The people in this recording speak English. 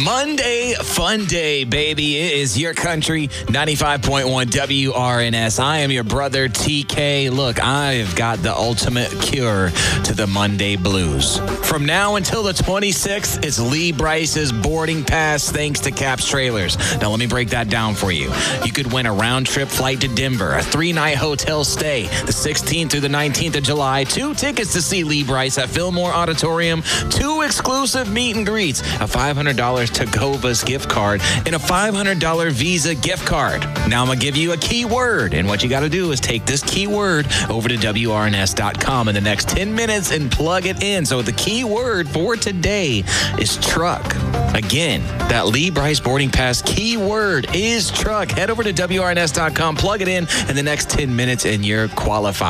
Monday Fun Day, baby. It is your country, 95.1 WRNS. I am your brother, TK. Look, I've got the ultimate cure to the Monday blues. From now until the 26th, it's Lee Bryce's boarding pass thanks to Caps Trailers. Now, let me break that down for you. You could win a round-trip flight to Denver, a 3-night hotel stay, the 16th through the 19th of July, 2 tickets to see Lee Bryce at Fillmore Auditorium, 2 exclusive meet and greets, a $500 Tecovas gift card, and a $500 Visa gift card. Now I'm going to give you a keyword, and what you got to do is take this keyword over to WRNS.com in the next 10 minutes and plug it in. So the keyword for today is truck. Again, that Lee Bryce boarding pass keyword is truck. Head over to WRNS.com, plug it in the next 10 minutes, and you're qualified.